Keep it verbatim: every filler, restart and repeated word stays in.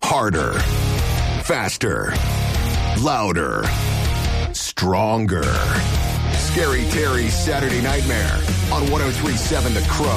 Harder. Faster. Louder. Stronger. Scary Terry's Saturday Nightmare on one oh three point seven The Crow.